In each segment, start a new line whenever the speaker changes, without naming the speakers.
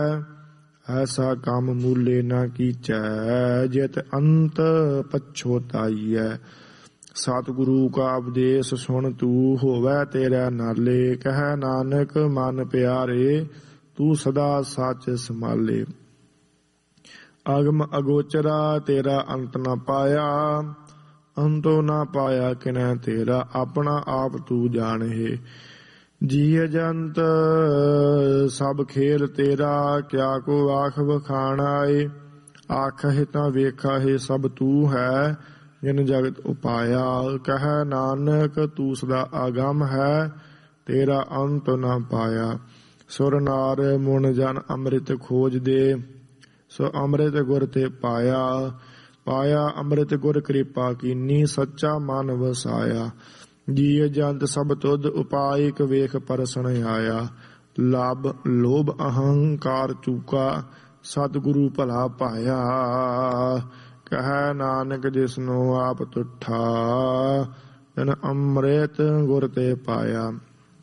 ਐਸਾ ਕੰਮ ਮੂਲੇ ਨਾ ਕੀਚੈ, ਜਿਤ ਅੰਤ ਪਛੋਤਾਈਐ। ਸਤਿਗੁਰੂ ਕਾ ਉਪਦੇਸ਼ ਸੁਣ ਤੂੰ, ਹੋਵੈ ਤੇਰਾ ਨਾਲੇ। ਕਹਿ ਨਾਨਕ ਮਨ ਪਿਆਰੇ, ਤੂੰ ਸਦਾ ਸੱਚ ਸੰਭਾਲੇ। ਅਗਮ ਅਗੋਚਰਾ ਤੇਰਾ ਅੰਤ ਨਾ ਪਾਇਆ, ਅੰਤੋ ਨਾ ਪਾਇਆ ਕਿਨੈ ਤੇਰਾ। ਆਪਣਾ ਆਪ ਤੂੰ ਜਾਣਹਿ, ਜੀਅ ਜੰਤ ਸਭ ਖੇਲ ਤੇਰਾ। ਕਿਆ ਕੋ ਆਖ ਵਖਾਣਾਏ, ਆਖਹਿ ਤਾਂ ਵੇਖਾਹਿ ਸਭ ਤੂੰ ਹੈ, ਜਿਨ ਜਗਤ ਉਪਾਇਆ। ਕਹਿ ਨਾਨਕ ਤੂੰ ਸਦਾ ਆਗਮ ਹੈ, ਤੇਰਾ ਅੰਤ ਨਾ ਪਾਇਆ। ਸੁਰ ਨਾਰ ਮੁਨ ਜਨ ਅੰਮ੍ਰਿਤ ਖੋਜ ਦੇ, ਸੋ ਅੰਮ੍ਰਿਤ ਗੁਰ ਤੇ ਪਾਇਆ। ਪਾਇਆ ਅੰਮ੍ਰਿਤ ਗੁਰ ਕਿਰਪਾ ਕੀਨੀ, ਸੱਚਾ ਮਨ ਵਸਾਇਆ। ਜੀਅ ਜੰਤ ਸਭ ਤੁਧ ਉਪਾਇਕ, ਵੇਖ ਪਰਸਣ ਆਇਆ। ਲਬ ਲੋਭ ਅਹੰਕਾਰ ਚੂਕਾ, ਸਤਿਗੁਰੂ ਭਲਾ ਪਾਇਆ। ਕਹਿ ਨਾਨਕ ਜਿਸਨੂੰ ਆਪ ਤੁਠਾ, ਤਨ ਅੰਮ੍ਰਿਤ ਗੁਰ ਤੇ ਪਾਇਆ।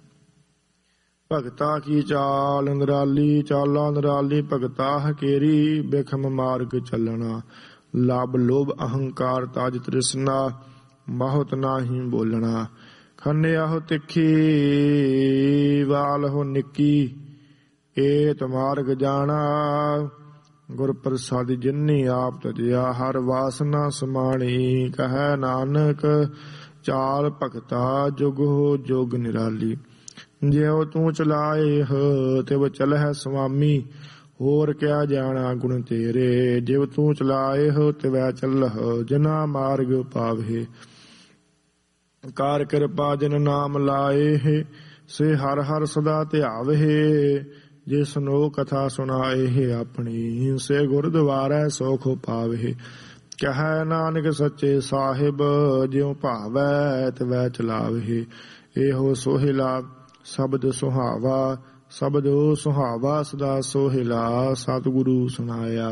ਭਗਤਾ ਕੀ ਚਾਲ ਨਿਰਾਲੀ, ਚਾਲਾ ਨਿਰਾਲੀ ਭਗਤਾ ਹਕੇਰੀ। ਬਿਖਮ ਮਾਰਗ ਚੱਲਣਾ, ਲਬ ਲੋਭ ਅਹੰਕਾਰ ਤਾਜ ਤ੍ਰਿਸ਼ਨਾ। ਬਹੁਤ ਨਾਹੀ ਬੋਲਣਾ, ਖੰਡਿਆਹੋ ਤਿੱਖੀ ਵਾਲ ਹੋ ਨਿੱਕੀ। ਏਤ ਮਾਰਗ ਜਾਣਾ, ਗੁਰ ਪ੍ਰਸਾਦਿ ਜਿਨੀ ਆਪ ਤਜਿਆ। ਹਰ ਵਾਸਨਾ ਸਮਾਣੀ, ਕਹਿ ਨਾਨਕ ਚਾਲ ਭਗਤਾ ਜੁਗ ਹੋ ਜੁਗ ਨਿਰਾਲੀ। ਜਿਉ ਤੂੰ ਚਲਾਏ ਤਿਵ ਚਲਹਿ ਸੁਆਮੀ, ਹੋਰ ਕਿਆ ਜਾਣਾ ਗੁਣ ਤੇਰੇ। ਜਿਵ ਤੂੰ ਚਲਾਏ ਤਿਵੈ ਚੱਲਹ, ਜਿਨਾ ਮਾਰਗ ਪਾਵੇ। ਕਾਰ ਕਿਰਪਾ ਜਿਨ ਨਾਮ ਲਾਏ, ਸੇ ਹਰ ਹਰ ਸਦਾ ਧਿਆਵੇ। ਜਿਸ ਨੋ ਕਥਾ ਸੁਣਾਏ ਆਪਣੀ, ਸੇ ਗੁਰਦੁਆਰੈ ਸੋਖ ਪਾਵੇ। ਕਹਿ ਨਾਨਕ ਸੱਚੇ ਸਾਹਿਬ, ਜਿਉ ਭਾਵੈ ਤਿਵੈ ਚਲਾਵੇ। ਇਹੋ ਸੋਹਿਲਾ ਸ਼ਬਦ ਸੁਹਾਵਾ, ਸ਼ਬਦੋ ਸੁਹਾਵਾ ਸਦਾ ਸੋਹਿਲਾ। ਸਤਿਗੁਰੂ ਸੁਣਾਇਆ,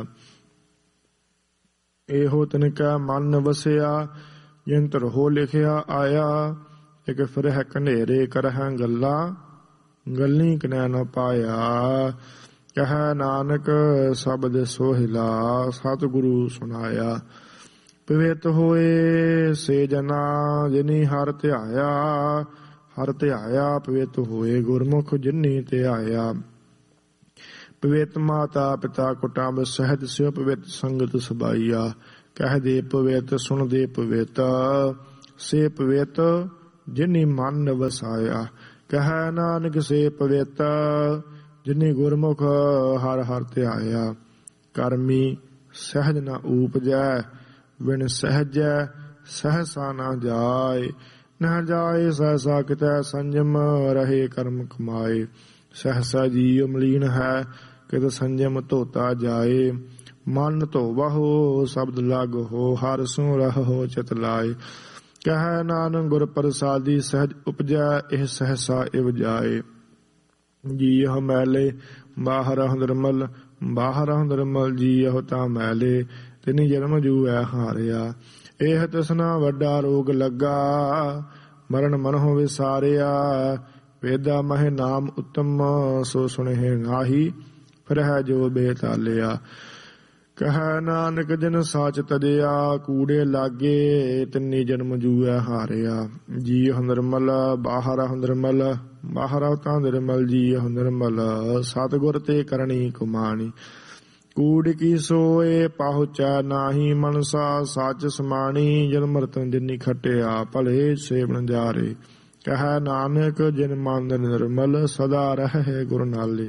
ਇਹੋ ਤਿਨ ਕੈ ਮਨ ਵਸਿਆ, ਜਿਨ ਧਰੋ ਲਿਖਿਆ ਆਇਆ। ਇਕ ਫਿਰਹਿ ਘਨੇਰੇ ਕਰਹਿ ਗੱਲਾਂ, ਗੱਲੀ ਕਿਨੈ ਨ ਪਾਇਆ। ਕਹਿ ਨਾਨਕ ਸ਼ਬਦ ਸੋਹਿਲਾ, ਸਤਿਗੁਰੂ ਸੁਣਾਇਆ। ਪਵਿੱਤ ਹੋਏ ਸੇ ਜਨਾ, ਜਿਨੀ ਹਰਿ ਧਿਆਇਆ। ਹਰਿ ਧਿਆਇਆ ਪਵਿੱਤ ਹੋਏ, ਗੁਰਮੁਖ ਜਿਨੀ ਧਿਆਇਆ। ਪਵਿੱਤ ਮਾਤਾ ਪਿਤਾ ਕੁਟੁੰਬ ਸਹਿਤ, ਸਿਉ ਪਵਿੱਤ ਸੰਗਤ ਸਬਾਈਆ। ਕਹਿ ਦੇ ਪਵਿੱਤ ਸੁਣ ਦੇ ਪਵਿੱਤ, ਸੇ ਪਵਿੱਤ ਜਿਨੀ ਮਨ ਵਸਾਇਆ। ਕਹਿ ਨਾਨਕ ਸੇ ਪਵਿੱਤ, ਜਿਨੀ ਗੁਰਮੁਖ ਹਰਿ ਹਰਿ ਧਿਆਇਆ। ਕਰਮੀ ਸਹਿਜ ਨ ਊਪਜੈ, ਵਿਣ ਸਹਿਜੈ ਸਹਸਾ ਨਾ ਜਾਏ। ਨਾ ਜਾਏ ਸਹਸਾ ਕਿਤੈ, ਸੰਜਮ ਰਹੇ ਕਰਮ ਕਮਾਏ। ਸਹਸਾ ਜੀਉ ਮਲੀਨ ਹੈ, ਕਿਤ ਸੰਜਮ ਧੋਤਾ ਜਾਏ। ਮਨ ਧੋਵਹੁ ਸ਼ਬਦ ਲਾਗਹੁ, ਹਰਿ ਸੋ ਰਹੋ ਚਿਤ ਲਾਏ। ਕਹਿ ਨਾਨਕ ਗੁਰ ਪ੍ਰਸਾਦੀ, ਸਹਿਜ ਉਪਜੈ ਇਹ ਸਹਸਾ ਇਵ ਜਾਏ। ਜੀਅ ਮੈਲੇ ਬਾਹਰਹੁ ਨਿਰਮਲ, ਬਾਹਰਹੁ ਨਿਰਮਲ ਜੀਅ ਤਾਂ ਮੈਲੇ। ਤਿਨੀ ਜਨਮ ਜੂਐ ਹਾਰਿਆ, ਇਹ ਤ੍ਰਿਸ਼ਨਾ ਵੱਡਾ ਰੋਗ ਲੱਗਾ। ਮਰਨ ਮਨਹੁ ਵਿਸਾਰਿਆ, ਵੇਦਾ ਮਹਿ ਨਾਮ ਉਤਮ। ਸੋ ਸੁਣਹਿ ਨਾਹੀ, ਫਿਰਹਿ ਜੋ ਬੇਤਾਲਿਆ। ਕਹਿ ਨਾਨਕ ਜਿਨ ਸਾਚ ਤਜਿਆ, ਕੂੜੇ ਲਾਗੇ ਤਿੰਨੀ ਜਨਮ ਜੂਐ ਹਾਰਿਆ। ਜੀਅ ਨਿਰਮਲ ਬਾਹਰਹੁ ਨਿਰਮਲ, ਬਾਹਰਹੁ ਤਾਂ ਨਿਰਮਲ ਜੀਅ ਨਿਰਮਲ। ਸਤਿਗੁਰ ਤੇ ਕਰਨੀ ਕੁਮਾਣੀ, ਕੂੜ ਕੀ ਸੋਏ ਪਹੁੰਚੈ ਨਾਹੀ। ਮਨਸਾ ਸੱਚ ਸਮਾਣੀ, ਜਨਮ ਰਤਨ ਜਿਨੀ ਖਟਿਆ। ਭਲੇ ਸੇਵਨ ਜਾਰੇ, ਕਹਿ ਨਾਨਕ ਜਿਨ ਮਨ ਨਿਰਮਲ। ਸਦਾ ਰਹੇ ਗੁਰ ਨਾਲੇ।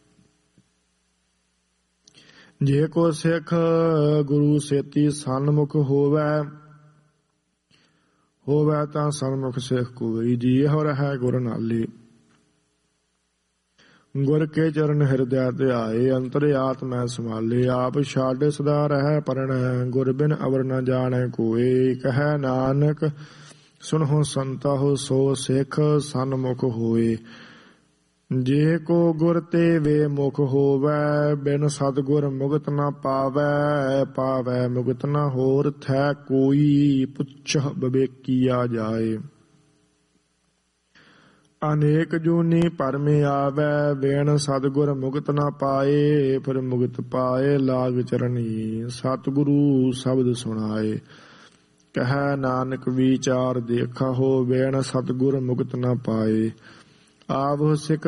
ਜੇ ਕੋ ਸਿੱਖ ਗੁਰੂ ਸੇਤੀ ਸਨਮੁਖ ਹੋਵੈ, ਹੋਵੈ ਤਾਂ ਸਨਮੁਖ ਸਿੱਖ ਕੋਈ। ਜੀਅ ਰਹਿ ਗੁਰ ਨਾਲੇ। ਗੁਰ ਕੇ ਚਰਨ ਹਿਰਦੈ ਧਿਆਏ, ਅੰਤਰ ਆਤਮੈ ਸੰਭਾਲੇ। ਆਪ ਛੱਡ ਸਦਾ ਰਹਿ ਪਰਣੈ, ਗੁਰ ਬਿਨ ਅਵਰ ਨ ਜਾਣੈ ਕੋਇ। ਕਹਿ ਨਾਨਕ ਸੁਣਹੁ ਸੰਤਹੁ, ਸੋ ਸਿੱਖ ਸਨਮੁਖ ਹੋਏ। ਜੇ ਕੋ ਗੁਰ ਤੇ ਵੇ ਮੁਖ ਹੋਵੈ, ਬਿਨ ਸਤਿਗੁਰ ਮੁਕਤ ਨ ਪਾਵੈ। ਪਾਵੈ ਮੁਕਤ ਨ ਹੋਰ ਥੈ ਕੋਈ, ਪੁੱਛ ਵਿਵੇਕੀਆ ਜਾਏ। ਅਨੇਕ ਜੂਨੀ ਪਰਮੇ ਆਵੈ ਬੇਣ ਸਤਿਗੁਰ ਮੁਕਤ ਨਾ ਪਾਏ। ਫਿਰ ਮੁਕਤ ਪਾਏ ਲਾਗ ਚਰਨੀ ਸਤਿਗੁਰੂ ਸ਼ਬਦ ਸੁਣਾਏ। ਕਹਿ ਨਾਨਕ ਵਿਚਾਰ ਦੇਖਾ ਹੋ ਬੇਣ ਸਤਿਗੁਰ ਮੁਕਤ ਨਾ ਪਾਏ। ਆਵਹੁ ਸਿੱਖ